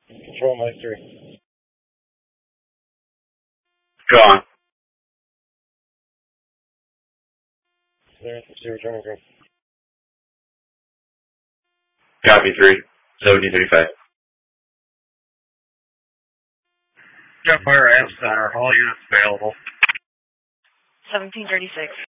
Control Mike 3. Go on. Clearance to return group. Copy 3. 1735. Jetfire Amp Center. All units available. 1736.